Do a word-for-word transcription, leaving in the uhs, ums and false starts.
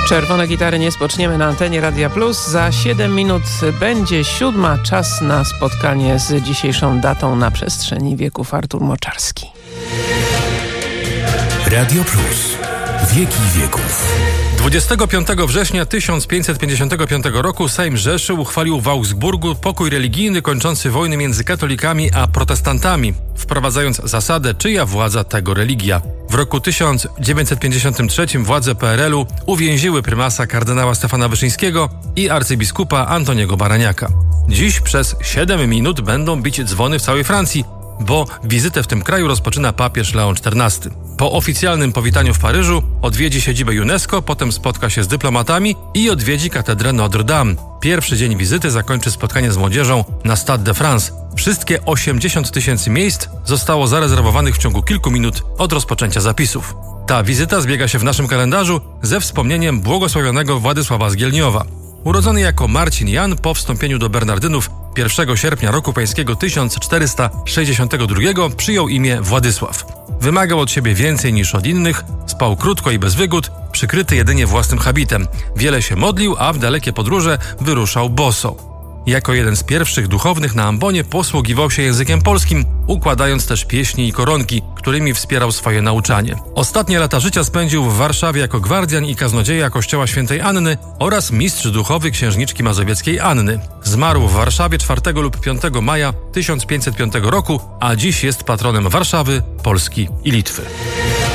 Czerwone gitary nie spoczniemy na antenie Radia Plus. Za siedem minut będzie siódma. Czas na spotkanie z dzisiejszą datą na przestrzeni wieków. Artur Moczarski. Radio Plus. Wieki wieków. dwudziestego piątego września tysiąc pięćset pięćdziesiątego piątego roku Sejm Rzeszy uchwalił w Augsburgu pokój religijny kończący wojny między katolikami a protestantami, wprowadzając zasadę, czyja władza, tego religia. W roku tysiąc dziewięćset pięćdziesiątym trzecim władze P R L-u uwięziły prymasa kardynała Stefana Wyszyńskiego i arcybiskupa Antoniego Baraniaka. Dziś przez siedem minut będą bić dzwony w całej Francji, bo wizytę w tym kraju rozpoczyna papież Leon czternasty. Po oficjalnym powitaniu w Paryżu odwiedzi siedzibę UNESCO, potem spotka się z dyplomatami i odwiedzi katedrę Notre Dame. Pierwszy dzień wizyty zakończy spotkanie z młodzieżą na Stade de France. Wszystkie osiemdziesiąt tysięcy miejsc zostało zarezerwowanych w ciągu kilku minut od rozpoczęcia zapisów. Ta wizyta zbiega się w naszym kalendarzu ze wspomnieniem błogosławionego Władysława z Gielniowa. Urodzony jako Marcin Jan, po wstąpieniu do Bernardynów pierwszego sierpnia roku pańskiego tysiąc czterysta sześćdziesiątego drugiego przyjął imię Władysław. Wymagał od siebie więcej niż od innych, spał krótko i bez wygód, przykryty jedynie własnym habitem. Wiele się modlił, a w dalekie podróże wyruszał boso. Jako jeden z pierwszych duchownych na ambonie posługiwał się językiem polskim, układając też pieśni i koronki, którymi wspierał swoje nauczanie. Ostatnie lata życia spędził w Warszawie jako gwardian i kaznodzieja kościoła świętej Anny oraz mistrz duchowy księżniczki mazowieckiej Anny. Zmarł w Warszawie czwartego lub piątego maja tysiąc pięćset piątego roku, a dziś jest patronem Warszawy, Polski i Litwy.